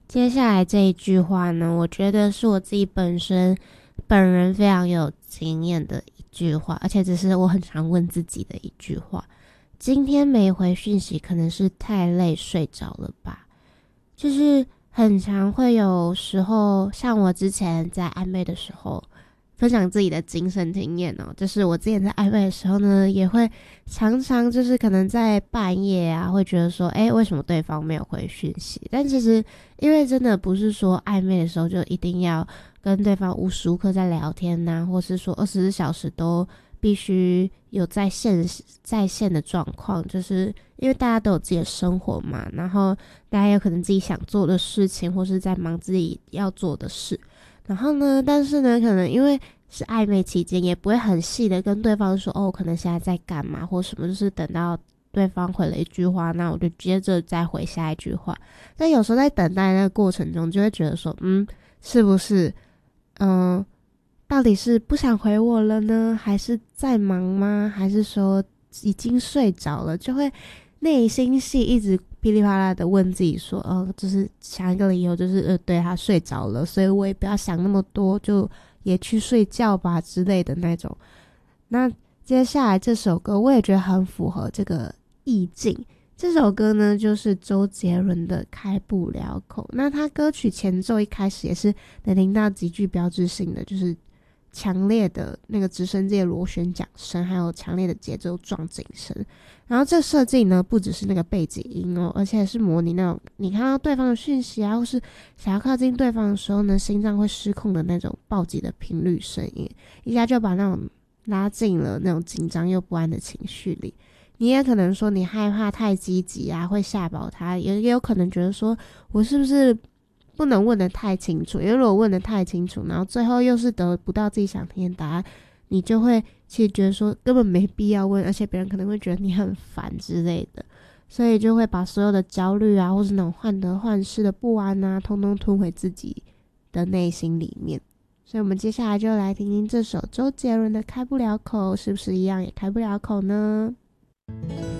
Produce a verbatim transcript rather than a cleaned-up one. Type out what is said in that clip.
接下来这一句话呢，我觉得是我自己本身本人非常有经验的一句话，而且只是我很常问自己的一句话。今天没回讯息，可能是太累睡着了吧。就是很常会有时候，像我之前在暧昧的时候，分享自己的精神经验哦，就是我之前在暧昧的时候呢，也会常常就是可能在半夜啊，会觉得说，诶，为什么对方没有回讯息？但其实因为真的不是说暧昧的时候就一定要跟对方无时无刻在聊天呐、啊，或是说二十四小时都必须有在线在线的状况，就是因为大家都有自己的生活嘛，然后大家有可能自己想做的事情，或是在忙自己要做的事。然后呢，但是呢，可能因为是暧昧期间，也不会很细的跟对方说，哦，可能现在在干嘛或什么，就是等到对方回了一句话，那我就接着再回下一句话。但有时候在等待那个过程中，就会觉得说，嗯，是不是，嗯，到底是不想回我了呢，还是在忙吗？还是说已经睡着了？就会内心戏一直噼里啪啦的问自己说，呃，就是想一个理由，就是呃，对他睡着了，所以我也不要想那么多，就也去睡觉吧之类的那种。那接下来这首歌我也觉得很符合这个意境。这首歌呢，就是周杰伦的《开不了口》。那他歌曲前奏一开始也是能听到极具标志性的，就是强烈的那个直升机的螺旋桨声，还有强烈的节奏撞击声。然后这设计呢，不只是那个背景音哦，而且是模拟那种你看到对方的讯息啊，或是想要靠近对方的时候呢，心脏会失控的那种暴击的频率声音，一下就把那种拉近了那种紧张又不安的情绪里。你也可能说你害怕太积极啊，会吓跑他，也也有可能觉得说我是不是不能问得太清楚，因为如果问得太清楚，然后最后又是得不到自己想听的答案，你就会其实觉得说根本没必要问，而且别人可能会觉得你很烦之类的，所以就会把所有的焦虑啊，或是那种患得患失的不安啊，通通吞回自己的内心里面。所以我们接下来就来听听这首周杰伦的《开不了口》，是不是一样也开不了口呢？